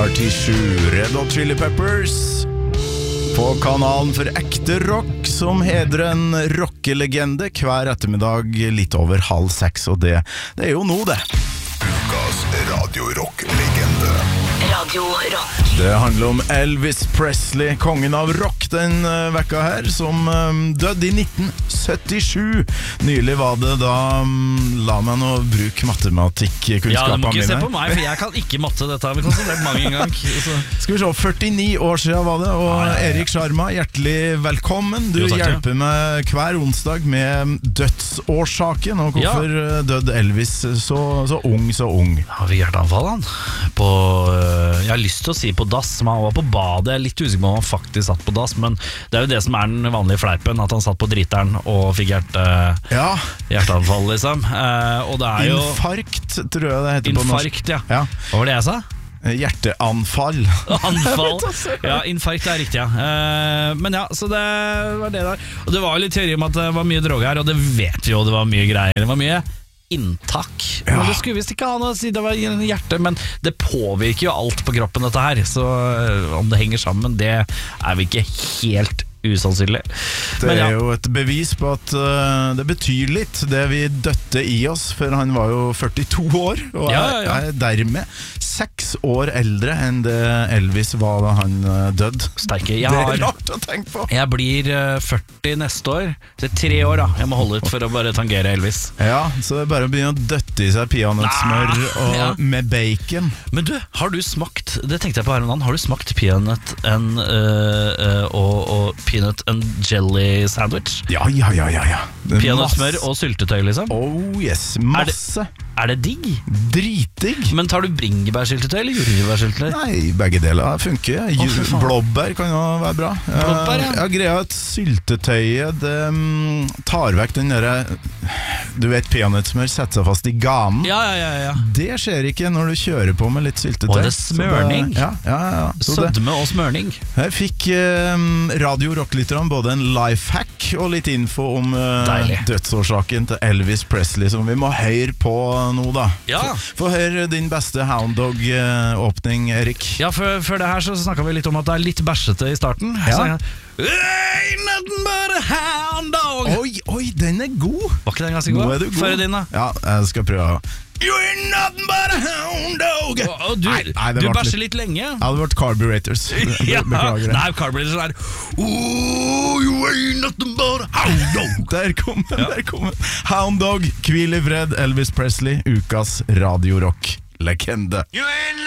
Party 7, Red Hot Chili Peppers på kanalen for ekte rock, som hedrer en rockelegende hver ettermiddag litt over 5:30, og det er jo nå det. Ukas radio-rock-legende. Radio Rock. Det handler om Elvis Presley, kongen av rock den vekka her, som døde i 1977. Nylig var det da, la meg nå bruke matematikkunnskapene mine. Ja, det må ikke se på meg, for jeg kan ikke matte. Dette har vi konsentrert mange en gang. Skal vi se, 49 år siden var det, og Erik Sharma, hjertelig velkommen. Du hjelper meg hver onsdag med dødsårsaken, og hvorfor døde Elvis så ung. Han fikk hjerteanfall, han. Jeg har lyst til å si på dass, men han var på badet. Jeg er litt usikker på om han faktisk satt på dass, men det er jo det som er den vanlige fleipen, at han satt på driteren og fikk hjerteanfall, liksom. Og det er jo infarkt, tror jeg det heter på norsk. Infarkt, ja. Hva var det jeg sa? Hjerteanfall. Anfall. Ja, infarkt er riktig, ja. Men ja, så det var det der. Og det var jo litt teori om at det var mye droge her, og det vet vi jo, det var mye greier. Det var mye inntak. Men det skulle visst ikke ha noe å si, det var hjerte, men det påvirker jo alt på kroppen dette her, så om det henger sammen, det er vi ikke helt usannsynlig. Det er jo et bevis på at det betyr litt, det vi døtte i oss, for han var jo 42 år, og er dermed 6 år eldre enn det Elvis var da han døde. Sterke. Det er rart å tenke på. Jeg blir 40 neste år, så 3 år da, jeg må holde ut for å bare tangere Elvis. Ja, så det er bare å begynne å døtte i seg peanøttsmør med bacon. Men du, har du smakt, det tenkte jeg på her en annen, har du smakt peanøtt og peanut and jelly sandwich? Ja. Peanøttsmør og syltetøy, liksom? Oh yes, masse. Er det digg? Dritdigg. Men tar du bringebærsyltetøy eller jordbærsyltetøy? Nei, begge deler funker. Blåbær kan jo være bra. Blåbær, ja. Jeg greier at syltetøyet det tar vekk den der, du vet, peanøttsmør setter seg fast i ganen. Ja. Det skjer ikke når du kjører på med litt syltetøy. Og det er smørning. Sødme og smørning. Jeg fikk Radio Rock-lytterne både en lifehack og litt info om dødsårsaken til Elvis Presley, som vi må høre på nå da. Få høre din beste Hound Dog-åpning, Erik. Ja, før det her så snakket vi litt om at det er litt bæsjete i starten. Ain't nothing but a hound dog. Oi, den er god. Var ikke den ganske god? Nå er du god. Før din da. Ja, jeg skal prøve. You ain't nothing but a hound dog. Du bæsjer litt lenge. Ja, det ble Carburetors. Beklager det. Nei, Carburetors er you ain't nothing but a hound dog. Der kom den. Hound Dog, hvil i fred, Elvis Presley, ukas Radio Rock legende.